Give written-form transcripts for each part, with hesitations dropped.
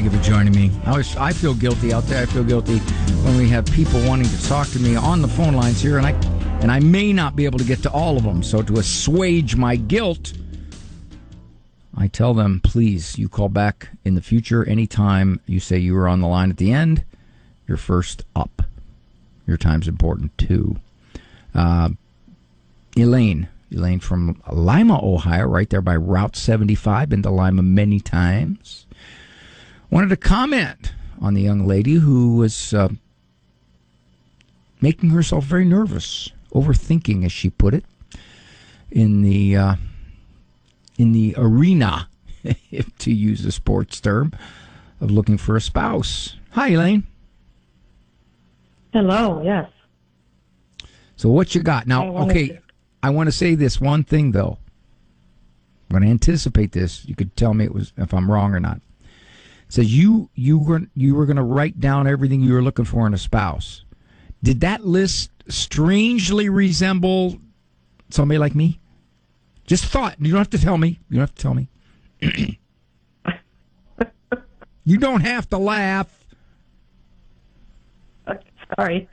Thank you for joining me. I feel guilty out there. I feel guilty when we have people wanting to talk to me on the phone lines here, and I may not be able to get to all of them. So to assuage my guilt, I tell them, please, you call back in the future anytime you say you were on the line at the end. You're first up. Your time's important, too. Elaine from Lima, Ohio, right there by Route 75. Been to Lima many times. Wanted to comment on the young lady who was making herself very nervous, overthinking, as she put it, in the arena, if to use a sports term, of looking for a spouse. Hi, Elaine. Hello, yes. So what you got? Now, I want to say this one thing, though. I'm going to anticipate this. You could tell me if I'm wrong or not. It says you were going to write down everything you were looking for in a spouse. Did that list strangely resemble somebody like me? Just thought. You don't have to tell me. You don't have to tell me. You don't have to laugh. Sorry.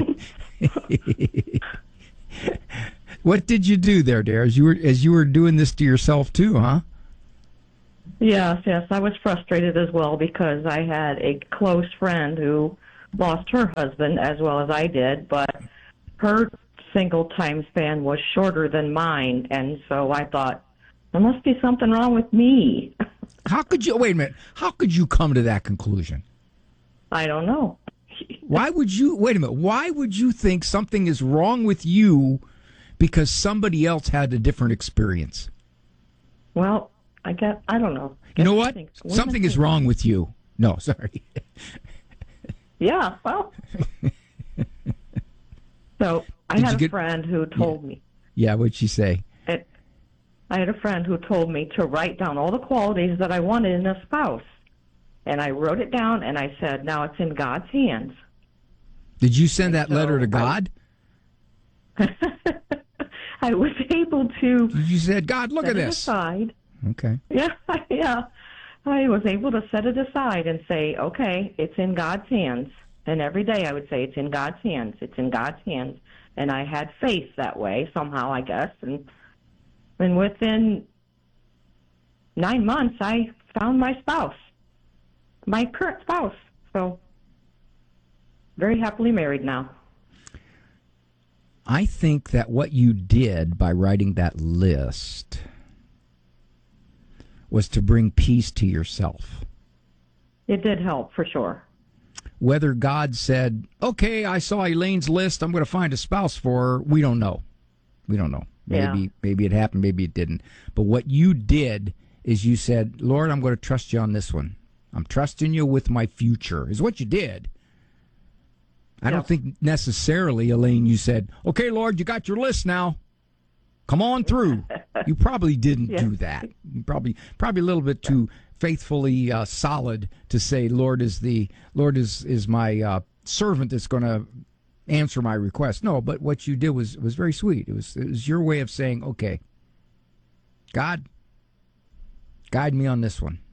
What did you do there, dear? As you were doing this to yourself too, huh? Yes. I was frustrated as well because I had a close friend who lost her husband as well as I did, but her single time span was shorter than mine, and so I thought there must be something wrong with me. How could you? Wait a minute. How could you come to that conclusion? I don't know. Why would you? Wait a minute. Why would you think something is wrong with you because somebody else had a different experience? Well, I don't know. You know what? Something is wrong with you. No, sorry. Yeah, well. So I had a friend who told me. Yeah, what'd she say? I had a friend who told me to write down all the qualities that I wanted in a spouse. And I wrote it down, and I said, now it's in God's hands. Did you send that letter to God? I was able to. You said, God, look at this. Aside. Okay. Yeah. I was able to set it aside and say, okay, it's in God's hands. And every day I would say, it's in God's hands. It's in God's hands. And I had faith that way, somehow, I guess. And within 9 months, I found my spouse. My current spouse. So, very happily married now. I think that what you did by writing that list was to bring peace to yourself. It did help, for sure. Whether God said, okay, I saw Elaine's list, I'm going to find a spouse for her, we don't know. We don't know. Maybe it happened, maybe it didn't. But what you did is you said, Lord, I'm going to trust you on this one. I'm trusting you with my future, is what you did. I don't think necessarily, Elaine, you said, okay, Lord, you got your list now. Come on through. You probably didn't do that. You probably a little bit too faithfully solid to say, Lord is my servant that's going to answer my request. No, but what you did was very sweet. It was your way of saying, okay, God, guide me on this one.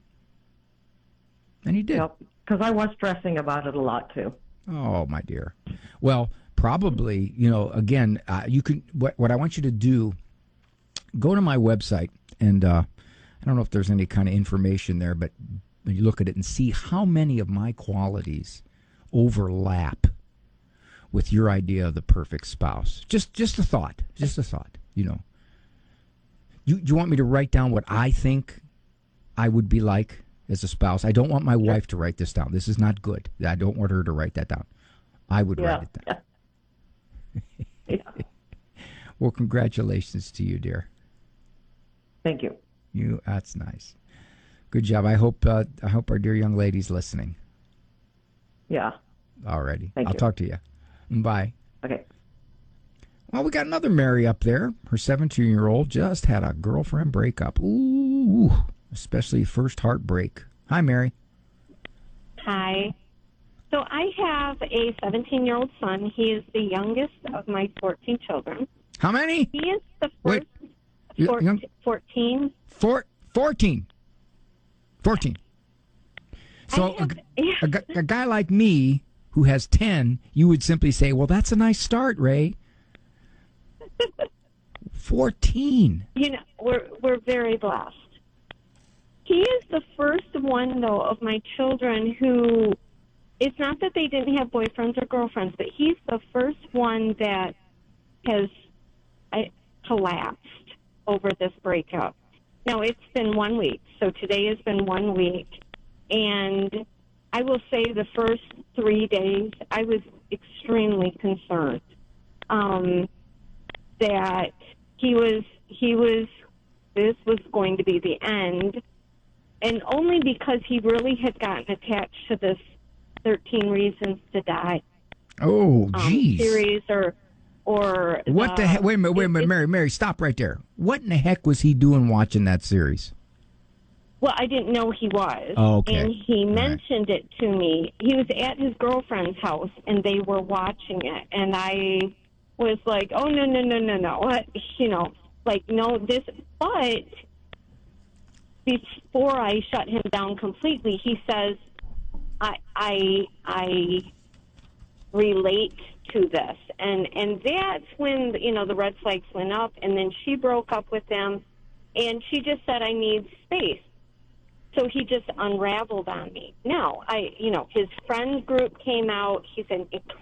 And he did. Because I was stressing about it a lot, too. Oh, my dear. Well, probably, again, you can. What I want you to do, go to my website, and I don't know if there's any kind of information there, but you look at it and see how many of my qualities overlap with your idea of the perfect spouse. Just a thought. Just a thought. You want me to write down what I think I would be like as a spouse? I don't want my wife to write this down. This is not good. I don't want her to write that down. I would write it down. Yeah. Well, congratulations to you, dear. Thank you. That's nice. Good job. I hope our dear young lady's listening. Yeah. Alrighty. I'll talk to you. Bye. Okay. Well, we got another Mary up there. Her 17-year-old just had a girlfriend breakup. Ooh. Especially first heartbreak. Hi, Mary. Hi. So I have a 17-year-old son. He is the youngest of my 14 children. How many? He is the first. 14. 14. So a guy like me who has 10, you would simply say, well, that's a nice start, Ray. 14. You know, we're very blessed. He is the first one, though, of my children who, it's not that they didn't have boyfriends or girlfriends, but he's the first one that has collapsed over this breakup. Now, it's been 1 week, so today has been 1 week, and I will say the first 3 days I was extremely concerned that this was going to be the end, and only because he really had gotten attached to this 13 Reasons to Die series or what the heck? Wait a minute, Mary, stop right there. What in the heck was he doing watching that series? Well, I didn't know he was. Oh, okay. And he mentioned it to me. He was at his girlfriend's house, and they were watching it. And I was like, oh, no. You know, like, no, this. But before I shut him down completely, he says, I relate to this. And that's when, you know, the red flags went up, and then she broke up with him, and she just said, I need space. So he just unraveled on me. Now, his friend group came out. He's an